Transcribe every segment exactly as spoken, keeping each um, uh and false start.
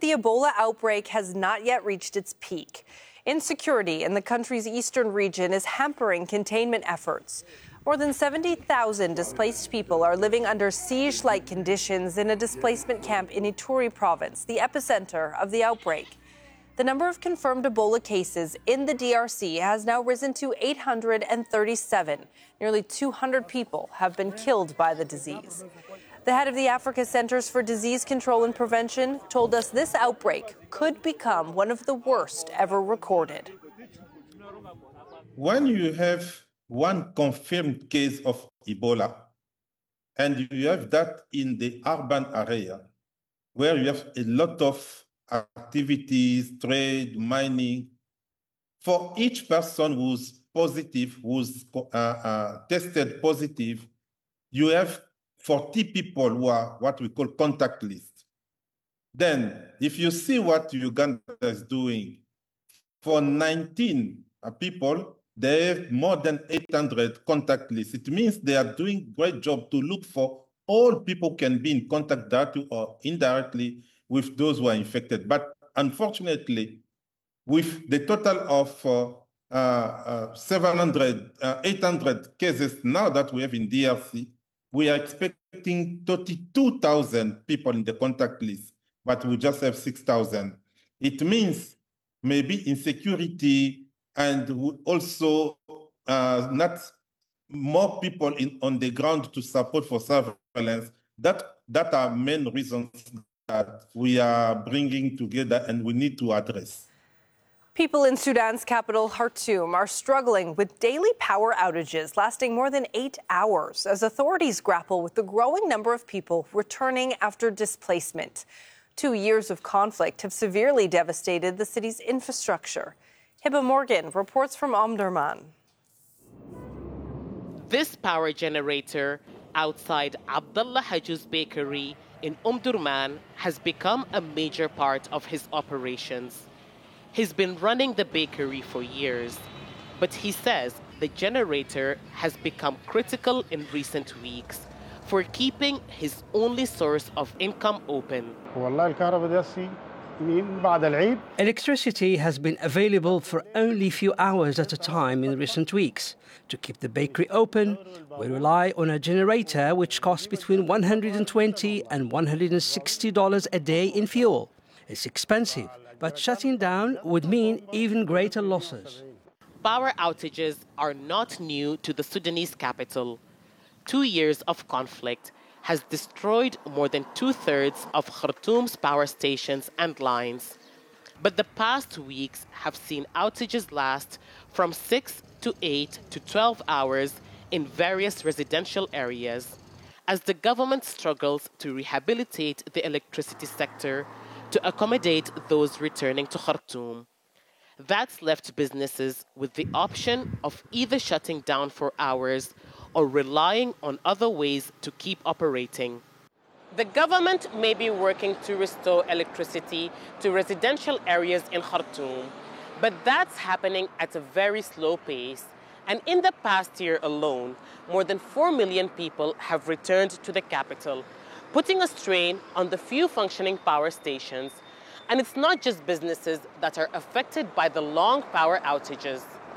the Ebola outbreak has not yet reached its peak. Insecurity in the country's eastern region is hampering containment efforts. More than seventy thousand displaced people are living under siege-like conditions in a displacement camp in Ituri province, the epicenter of the outbreak. The number of confirmed Ebola cases in the D R C has now risen to eight hundred thirty-seven. Nearly two hundred people have been killed by the disease. The head of the Africa Centers for Disease Control and Prevention told us this outbreak could become one of the worst ever recorded. When you have one confirmed case of Ebola, and you have that in the urban area, where you have a lot of activities, trade, mining, for each person who's positive, who's uh, uh, tested positive, you have forty people who are what we call contact list. Then, if you see what Uganda is doing, for nineteen people, they have more than eight hundred contact lists. It means they are doing a great job to look for all people can be in contact directly or indirectly with those who are infected. But unfortunately, with the total of uh, uh, uh, seven hundred, uh, eight hundred cases now that we have in D R C, we are expecting thirty-two thousand people in the contact list, but we just have six thousand. It means maybe insecurity and also uh, not more people in, on the ground to support for surveillance. That, that are main reasons that we are bringing together and we need to address. People in Sudan's capital, Khartoum, are struggling with daily power outages lasting more than eight hours as authorities grapple with the growing number of people returning after displacement. Two years of conflict have severely devastated the city's infrastructure. Hiba Morgan reports from Omdurman. This power generator outside Abdullah Hajjou's bakery in Omdurman has become a major part of his operations. He's been running the bakery for years, but he says the generator has become critical in recent weeks for keeping his only source of income open. Electricity has been available for only a few hours at a time in recent weeks. To keep the bakery open, we rely on a generator which costs between one hundred twenty dollars and one hundred sixty dollars a day in fuel. It's expensive, but shutting down would mean even greater losses. Power outages are not new to the Sudanese capital. Two years of conflict has destroyed more than two-thirds of Khartoum's power stations and lines. But the past weeks have seen outages last from six to eight to twelve hours in various residential areas as the government struggles to rehabilitate the electricity sector to accommodate those returning to Khartoum. That's left businesses with the option of either shutting down for hours or relying on other ways to keep operating. The government may be working to restore electricity to residential areas in Khartoum, but that's happening at a very slow pace. And in the past year alone, more than four million people have returned to the capital, putting a strain on the few functioning power stations. And it's not just businesses that are affected by the long power outages.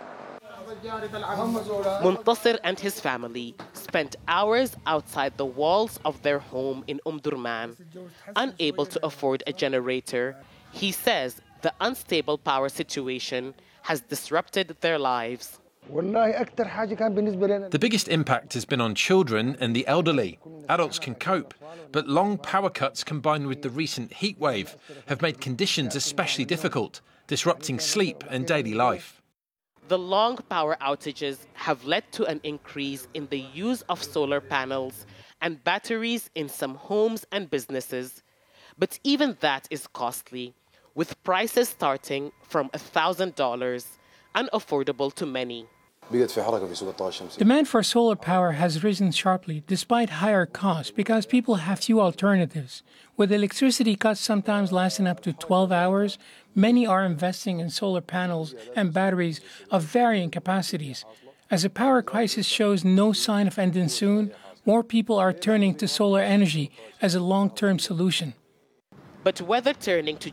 Muntasir and his family spent hours outside the walls of their home in Omdurman, unable to afford a generator. He says the unstable power situation has disrupted their lives. The biggest impact has been on children and the elderly. Adults can cope, but long power cuts combined with the recent heat wave have made conditions especially difficult, disrupting sleep and daily life. The long power outages have led to an increase in the use of solar panels and batteries in some homes and businesses. But even that is costly, with prices starting from one thousand dollars, unaffordable to many. Demand for solar power has risen sharply despite higher costs because people have few alternatives. With electricity cuts sometimes lasting up to twelve hours, many are investing in solar panels and batteries of varying capacities. As the power crisis shows no sign of ending soon, more people are turning to solar energy as a long-term solution. But whether turning to